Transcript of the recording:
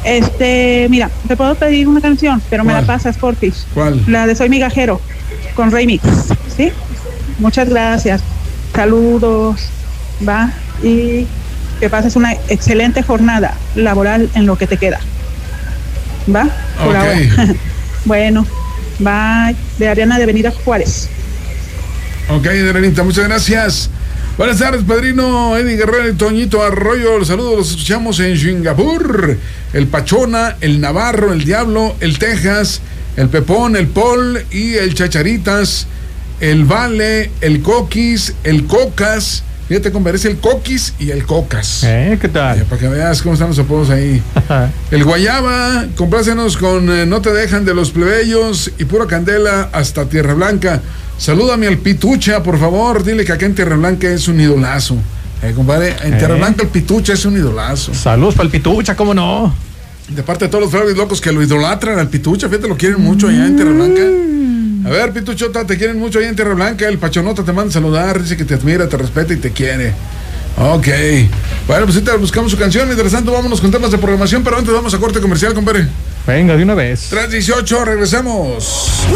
Mira, te puedo pedir una canción, pero me la pasas, porfis. ¿Cuál? La de Soy Migajero, con remix, ¿sí? Muchas gracias. Saludos, va, y que pases una excelente jornada laboral en lo que te queda. ¿Va? Por ahora. Bueno, bye. De Ariana de Avenida Juárez. Ok, Adrianita, muchas gracias. Buenas tardes, padrino Eddie Guerrero y Toñito Arroyo. Los saludos, los escuchamos en Singapur. El Pachona, el Navarro, el Diablo, el Texas, el Pepón, el Paul y el Chacharitas, el Vale, el Coquis, el Cocas. Fíjate, compadre, es el Coquis y el Cocas. ¿Qué tal? Para que veas cómo están los apodos ahí. El Guayaba, complácenos con No te dejan de los plebeyos y Pura Candela hasta Tierra Blanca. Salúdame al Pitucha, por favor. Dile que acá en Tierra Blanca es un idolazo. Compadre, en Tierra Blanca el Pitucha es un idolazo. Saludos para el Pitucha, ¿cómo no? De parte de todos los fraudes locos que lo idolatran al Pitucha, fíjate, lo quieren mucho allá en Tierra Blanca. A ver, Pituchota, te quieren mucho allá en Tierra Blanca. El Pachonota te manda a saludar, dice que te admira, te respeta y te quiere. Ok. Bueno, pues ahorita buscamos su canción. Mientras tanto, vámonos con temas de programación, pero antes vamos a corte comercial, compadre. Venga, de una vez. 3:18, regresamos.